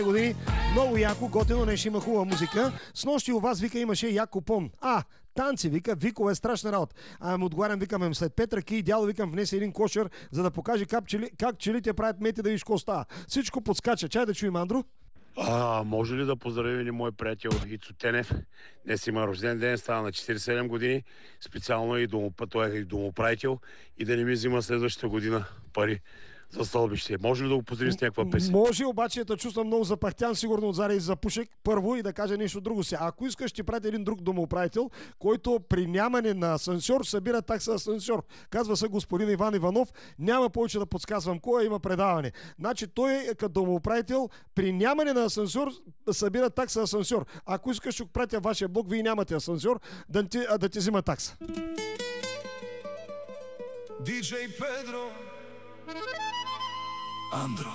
години. Много яко, готино, нещо има хубава музика. С нощи у вас, вика, имаше яко пон. Танци, вика, викове, страшна работа. Му отговарям, викаме, след 5 ръки и дядо, викам, внесе един кошер, за да покаже как пчелите правят мети, да виж какво става. Всичко подскача. Чай да чуем, Андро. Може ли да поздравим и мой приятел Ицо Тенев? Днес има рожден ден, става на 47 години. Специално той е домоуправител и да не ми взима следващата година пари за стълбище. Може ли да го поздравим с някаква песен? Може, обаче да чувствам много запахтян, сигурно от заради за пушек първо и да кажа нещо друго си. Ако искаш, ще прати един друг домоуправител, който при нямане на асансьор събира такса асансьор. Казва се господин Иван Иванов. Няма повече да подсказвам кой, има предаване. Значи той като домоуправител при нямане на асансьор събира такса асансьор. Ако искаш, ще пратя вашия блок, вие нямате асансьор, да ти взима такса. DJ Pedro Андро.